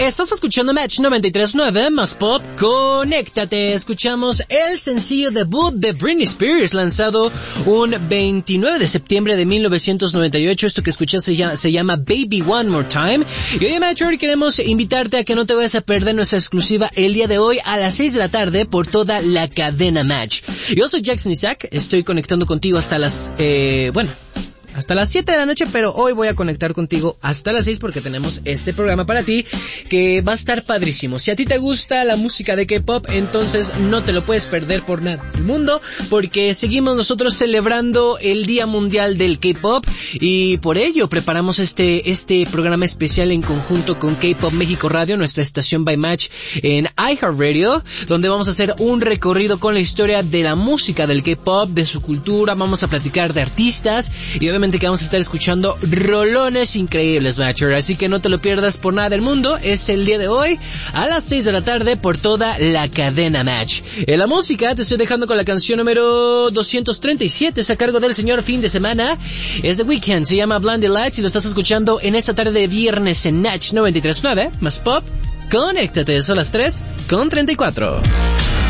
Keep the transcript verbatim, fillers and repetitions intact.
Estás escuchando Match noventa y tres punto nueve más Pop. Conéctate. Escuchamos el sencillo debut de Britney Spears, lanzado un veintinueve de septiembre de mil novecientos noventa y ocho. Esto que escuchas se llama, se llama Baby One More Time. Y hoy en Match hoy queremos invitarte a que no te vayas a perder nuestra exclusiva el día de hoy a las seis de la tarde por toda la cadena Match. Yo soy Jackson Isaac. Estoy conectando contigo hasta las... Eh, bueno... hasta las siete de la noche, pero hoy voy a conectar contigo hasta las seis porque tenemos este programa para ti que va a estar padrísimo. Si a ti te gusta la música de K-pop, entonces no te lo puedes perder por nada del mundo, porque seguimos nosotros celebrando el Día Mundial del K-pop y por ello preparamos este este programa especial en conjunto con K-Pop México Radio, nuestra estación by Match en iHeartRadio, donde vamos a hacer un recorrido con la historia de la música del K-pop, de su cultura. Vamos a platicar de artistas y obviamente que vamos a estar escuchando rolones increíbles, Matcher, así que no te lo pierdas por nada del mundo. Es el día de hoy a las seis de la tarde por toda la cadena Match. En la música te estoy dejando con la canción número doscientos treinta y siete, es a cargo del señor Fin de Semana, es The Weeknd, se llama Blinding Lights y lo estás escuchando en esta tarde de viernes en Match noventa y tres punto nueve más Pop. Conéctate, son las tres con treinta y cuatro.